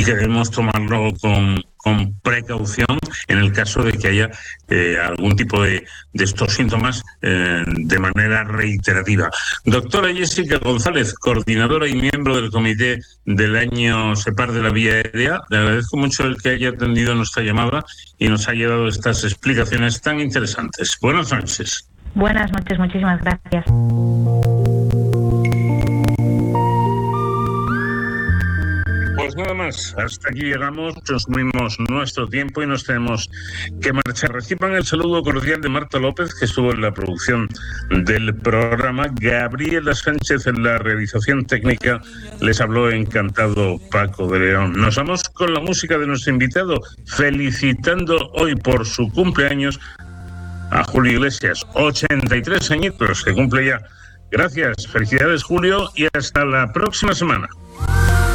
que debemos tomarlo con precaución en el caso de que haya algún tipo de estos síntomas de manera reiterativa. Doctora Jessica González, coordinadora y miembro del comité del año SEPAR de la Vía Aérea, le agradezco mucho el que haya atendido nuestra llamada y nos haya dado estas explicaciones tan interesantes. Buenas noches. Buenas noches, muchísimas gracias. Pues nada más, hasta aquí llegamos, consumimos nuestro tiempo y nos tenemos que marchar. Reciban el saludo cordial de Marta López, que estuvo en la producción del programa, Gabriela Sánchez en la realización técnica, les habló encantado Paco de León. Nos vamos con la música de nuestro invitado, felicitando hoy por su cumpleaños a Julio Iglesias, 83 añitos que cumple ya. Gracias, felicidades Julio y hasta la próxima semana.